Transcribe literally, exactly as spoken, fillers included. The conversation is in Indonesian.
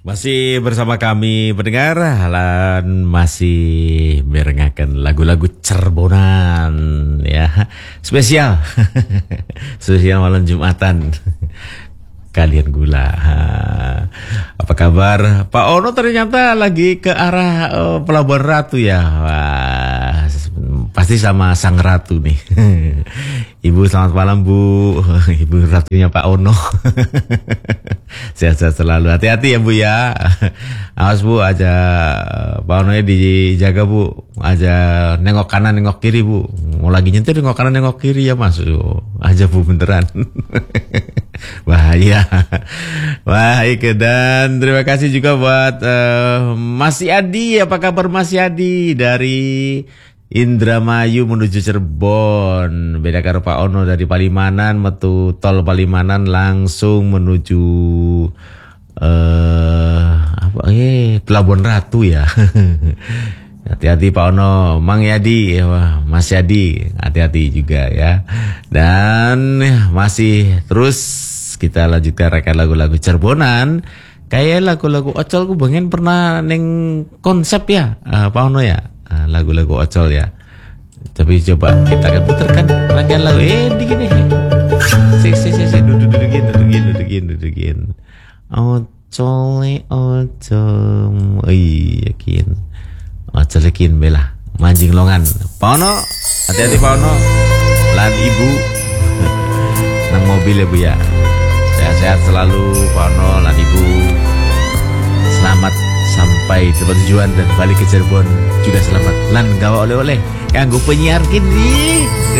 Masih bersama kami pendengar lan masih merengakan lagu-lagu Cerbonan ya. Spesial. Spesial malam Jumatan. Kalian gula. Apa kabar? Pak Ono ternyata lagi ke arah uh, Pelabuhan Ratu ya. Wah, pasti sama sang ratu nih. Ibu selamat malam Bu. Ibu ratunya Pak Ono. Sehat-sehat selalu. Hati-hati ya Bu ya. Awas Bu, aja Pak Ono nya dijaga Bu. Aja nengok kanan nengok kiri Bu. Mau lagi nyetir nengok kanan nengok kiri ya Mas. Aja Bu beneran. Bahaya. Baik, dan terima kasih juga buat uh, Mas Yadi. Apa kabar Mas Yadi dari Indramayu menuju Cirebon. Beda karo Pak Ono dari Palimanan metu tol Palimanan langsung menuju uh, apa eh Pelabuhan Ratu ya. Hati-hati Pak Ono, Mang Yadi, Mas Yadi, hati-hati juga ya. Dan masih terus kita lanjutkan rekan lagu-lagu Cerbonan. Kayak lagu-lagu Ocol ku pengen pernah neng konsep ya, uh, Pak Ono ya. Uh, lagu-lagu Ocol ya. Tapi coba kita akan putarkan rangkaian lagu. Eh, digini. Sik sik sik sik duduk dudukin dudukin dudukin dudukin. Ocol Ocol. Ih, yakin. Ocol yakin bela. Manjing longan. Pak Ono, hati-hati Pak Ono. Lan Ibu. Nang mobil ya Bu ya. Sehat-sehat selalu Pak Ono lan Ibu. Selamat sampai tempat tujuan dan balik ke Cirebon juga selamat. Lan gawa oleh-oleh kanggo penyiar kini.